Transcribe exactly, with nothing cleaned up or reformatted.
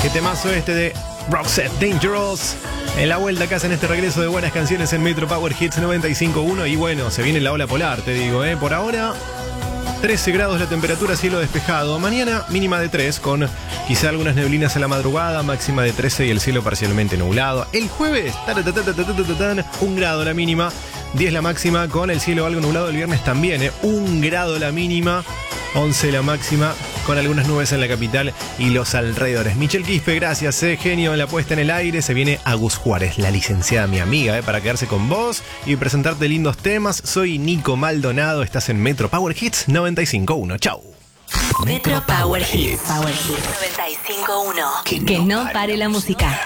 Qué temazo este de Roxette Dangerous. En la vuelta a casa en este regreso de buenas canciones en Metro Power Hits noventa y cinco punto uno. Y bueno, se viene la ola polar, te digo, ¿eh? Por ahora, trece grados la temperatura, cielo despejado. Mañana mínima de tres, con quizá algunas neblinas a la madrugada, máxima de trece y el cielo parcialmente nublado. El jueves, un grado la mínima, diez la máxima, con el cielo algo nublado. El viernes también, ¿eh? un grado la mínima, once la máxima, con algunas nubes en la capital y los alrededores. Michelle Quispe, gracias, eh, genio en la puesta en el aire. Se viene Agus Juárez, la licenciada, mi amiga, eh, para quedarse con vos y presentarte lindos temas. Soy Nico Maldonado, estás en Metro Power Hits noventa y cinco punto uno. Chau. Metro Power Hits. Power Hits noventa y cinco punto uno. Que no pare la música.